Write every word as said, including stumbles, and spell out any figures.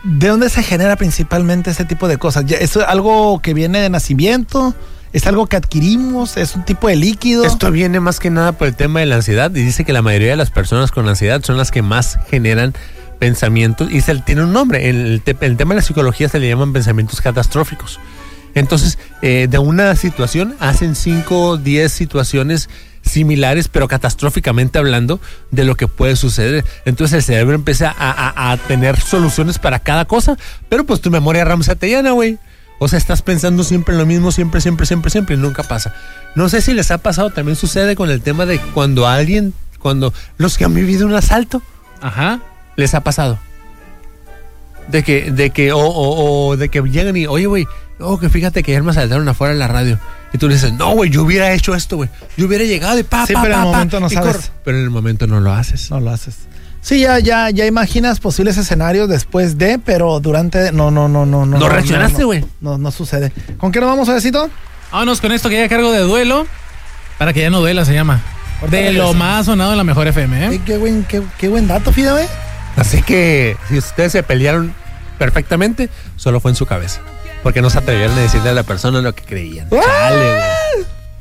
¿De dónde se genera principalmente este tipo de cosas? ¿Es algo que viene de nacimiento? ¿Es algo que adquirimos? ¿Es un tipo de líquido? Esto viene más que nada por el tema de la ansiedad, y dice que la mayoría de las personas con ansiedad son las que más generan pensamientos, y se tiene un nombre, en el, te, el tema de la psicología se le llaman pensamientos catastróficos. Entonces, eh, de una situación hacen cinco, diez situaciones similares, pero catastróficamente hablando de lo que puede suceder. Entonces el cerebro empieza a, a, a tener soluciones para cada cosa, pero pues tu memoria RAM se te llena, güey. O sea, estás pensando siempre en lo mismo, siempre, siempre, siempre, siempre, y nunca pasa. No sé si les ha pasado, también sucede con el tema de cuando alguien, cuando los que han vivido un asalto, ajá, les ha pasado. De que, de que, o, o, o de que llegan y, oye, güey, oh, que fíjate que ayer me asaltaron afuera de la radio. Y tú le dices, no, güey, yo hubiera hecho esto, güey. Yo hubiera llegado y pa, sí, pa, pero pa, en el pa, momento no sabes. Corre. Pero en el momento no lo haces. No lo haces. Sí, ya, ya, ya imaginas posibles escenarios después de, pero durante, no, no, no, no, no. No reaccionaste, güey. No, no, no, no sucede. ¿Con qué nos vamos, Odecito? Vámonos con esto que ya cargo de duelo, para que ya no duela, se llama. Ahorita De lo regresamos. más sonado en la mejor F M, ¿eh? Qué, qué buen, qué, qué buen dato, Fida, güey. Así que, si ustedes se pelearon perfectamente, solo fue en su cabeza. Porque no se atrevieron a decirle a la persona lo que creían. Chale, güey.